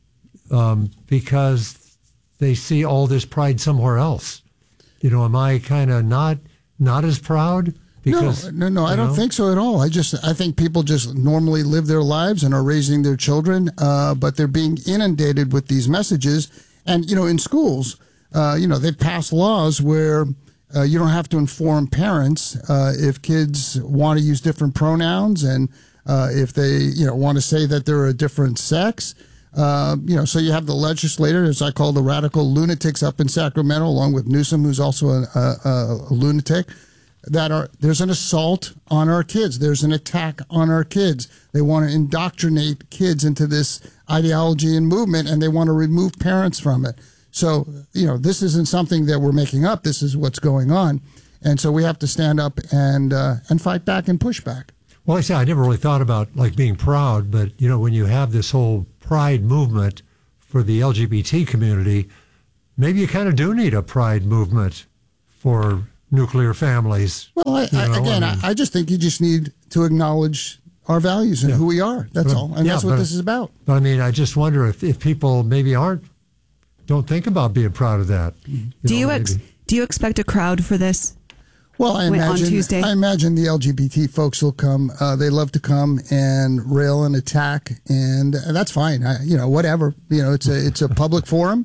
Speaker 2: because they see all this pride somewhere else. Am I kind of not as proud? Because,
Speaker 10: no, I don't think so at all. I think people just normally live their lives and are raising their children, but they're being inundated with these messages. And, in schools, they've passed laws where you don't have to inform parents if kids want to use different pronouns and if they, want to say that they're a different sex. So you have the legislators, I call the radical lunatics up in Sacramento, along with Newsom, who's also a lunatic. There's an assault on our kids. There's an attack on our kids. They want to indoctrinate kids into this ideology and movement, and they want to remove parents from it. So, this isn't something that we're making up. This is what's going on. And so we have to stand up and fight back and push back.
Speaker 2: Well, I never really thought about being proud, but when you have this whole pride movement for the LGBT community, maybe you kind of do need a pride movement for nuclear families.
Speaker 10: Well, I just think you just need to acknowledge our values and who we are. That's all. And that's what this is about.
Speaker 2: But I just wonder if people maybe don't think about being proud of that.
Speaker 1: Do you expect a crowd for this?
Speaker 10: Well, I imagine the LGBT folks will come. They love to come and rail and attack, and that's fine. Whatever. It's a public forum.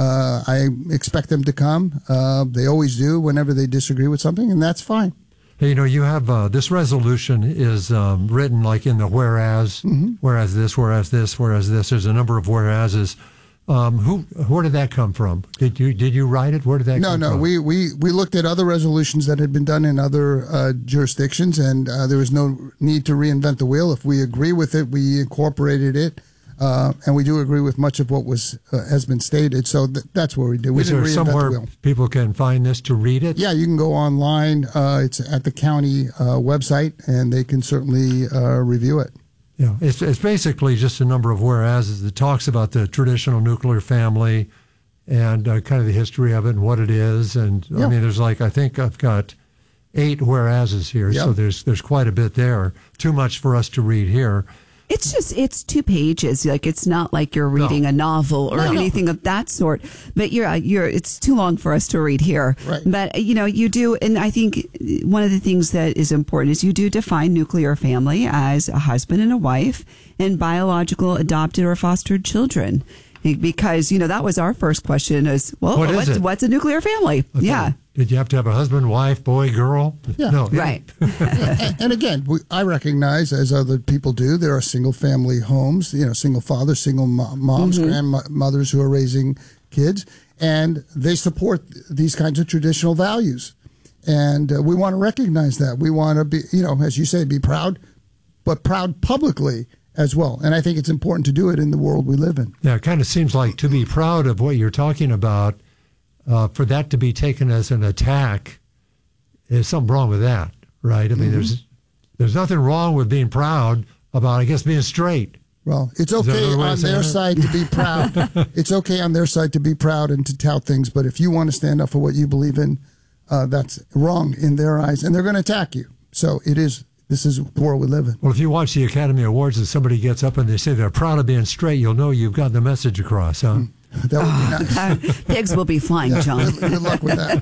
Speaker 10: I expect them to come. They always do whenever they disagree with something, and that's fine.
Speaker 2: Hey, you have this resolution is written in the whereas, whereas this, whereas this, whereas this. There's a number of whereases. Where did that come from? Did you write it? Where did that come from?
Speaker 10: No. We looked at other resolutions that had been done in other jurisdictions, and there was no need to reinvent the wheel. If we agree with it, we incorporated it. And we do agree with much of what has been stated. So that's what we do. We didn't reinvent
Speaker 2: somewhere
Speaker 10: the wheel.
Speaker 2: People can find this to read it?
Speaker 10: Yeah, you can go online. It's at the county website, and they can certainly review it.
Speaker 2: Yeah, it's basically just a number of whereases that talks about the traditional nuclear family and kind of the history of it and what it is. And there's I think I've got 8 whereases here, so there's quite a bit there. Too much for us to read here.
Speaker 1: It's 2 pages. It's not like you're reading a novel or anything of that sort. But it's too long for us to read here.
Speaker 10: Right.
Speaker 1: But you do, and I think one of the things that is important is you do define nuclear family as a husband and a wife and biological, adopted, or fostered children. Because that was our first question: is what's a nuclear family? Yeah.
Speaker 2: Did you have to have a husband, wife, boy, girl?
Speaker 10: Yeah.
Speaker 2: No.
Speaker 1: Right.
Speaker 10: And again, I recognize, as other people do, there are single-family homes, single fathers, single moms, grandmothers who are raising kids, and they support these kinds of traditional values. And we want to recognize that. We want to be, as you say, be proud, but proud publicly as well. And I think it's important to do it in the world we live in.
Speaker 2: Yeah, it kind of seems like to be proud of what you're talking about, for that to be taken as an attack, there's something wrong with that, right? I mean, there's nothing wrong with being proud about, I guess, being straight.
Speaker 10: Well, it's okay on their side to be proud. It's okay on their side to be proud and to tout things, but if you want to stand up for what you believe in, that's wrong in their eyes, and they're going to attack you. So this is the world we live in.
Speaker 2: Well, if you watch the Academy Awards and somebody gets up and they say they're proud of being straight, you'll know you've gotten the message across, huh?
Speaker 10: That would be nice.
Speaker 1: Pigs will be flying, John.
Speaker 10: Good luck with that.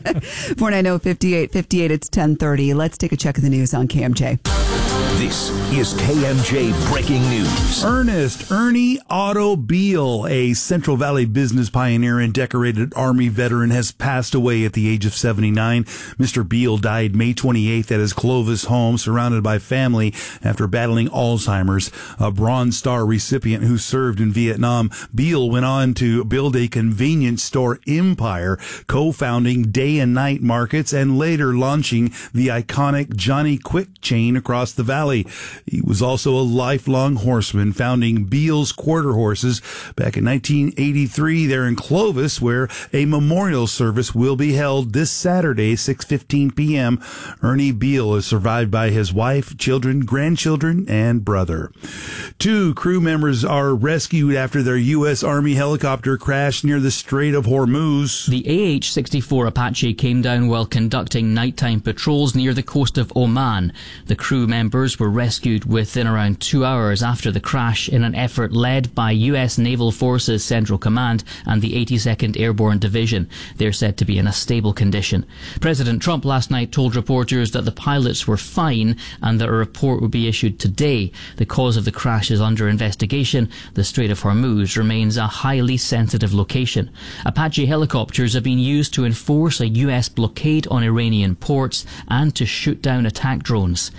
Speaker 1: 490-5858, it's 10:30. Let's take a check of the news on KMJ.
Speaker 21: This is KMJ Breaking News.
Speaker 3: Ernest Ernie Otto Beal, a Central Valley business pioneer and decorated Army veteran, has passed away at the age of 79. Mr. Beal died May 28th at his Clovis home, surrounded by family after battling Alzheimer's. A Bronze Star recipient who served in Vietnam, Beal went on to build a convenience store empire, co-founding day and night markets and later launching the iconic Johnny Quick chain across the valley. He was also a lifelong horseman, founding Beal's Quarter Horses back in 1983 there in Clovis, where a memorial service will be held this Saturday, 6:15 p.m. Ernie Beal is survived by his wife, children, grandchildren, and brother. 2 crew members are rescued after their U.S. Army helicopter crashed near the Strait of Hormuz.
Speaker 14: The AH-64 Apache came down while conducting nighttime patrols near the coast of Oman. The crew members were rescued within around 2 hours after the crash in an effort led by U.S. Naval Forces Central Command and the 82nd Airborne Division. They're said to be in a stable condition. President Trump last night told reporters that the pilots were fine and that a report would be issued today. The cause of the crash is under investigation. The Strait of Hormuz remains a highly sensitive location. Apache helicopters have been used to enforce a U.S. blockade on Iranian ports and to shoot down attack drones. Jonathan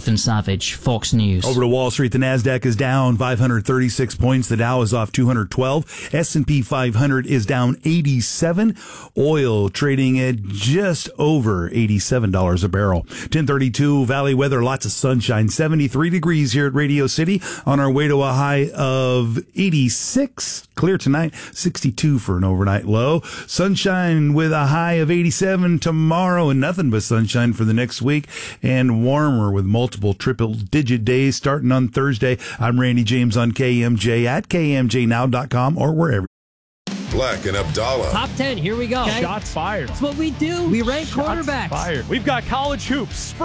Speaker 14: Jonathan Savage, Fox News.
Speaker 3: Over to Wall Street, the Nasdaq is down 536 points. The Dow is off 212. S&P 500 is down 87. Oil trading at just over $87 a barrel. 1032 Valley weather, lots of sunshine. 73 degrees here at Radio City. On our way to a high of 86. Clear tonight, 62 for an overnight low. Sunshine with a high of 87 tomorrow, and nothing but sunshine for the next week, and warmer with multiple triple-digit days starting on Thursday. I'm Randy James on KMJ at KMJNow.com or wherever.
Speaker 21: Black and Abdallah.
Speaker 4: Top 10, here we go.
Speaker 16: Okay. Shots fired.
Speaker 4: That's what we do. We rank quarterbacks.
Speaker 16: Fired. We've got college hoops.